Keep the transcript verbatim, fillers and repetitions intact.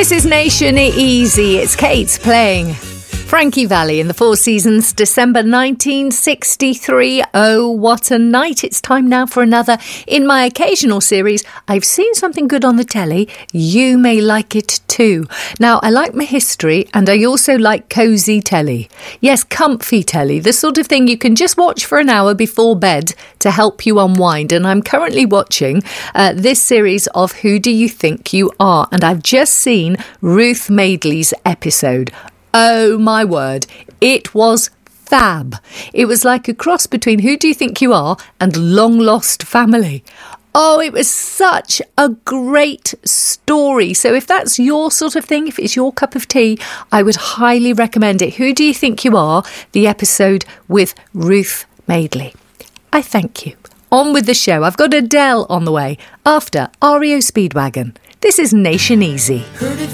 This is Nation Easy. It's Kate playing Frankie Valli in the Four Seasons, December nineteen sixty-three. Oh, what a night. It's time now for another in my occasional series. I've seen something good on the telly. You may like it too. Now, I like my history and I also like cosy telly. Yes, comfy telly, the sort of thing you can just watch for an hour before bed to help you unwind. And I'm currently watching uh, this series of Who Do You Think You Are? And I've just seen Ruth Madeley's episode. Oh my word, it was fab. It was like a cross between Who Do You Think You Are and Long Lost Family. Oh, it was such a great story. So if that's your sort of thing, if it's your cup of tea, I would highly recommend it. Who Do You Think You Are? The episode with Ruth Madeley. I thank you. On with the show. I've got Adele on the way after R E O Speedwagon. This is Nation Easy.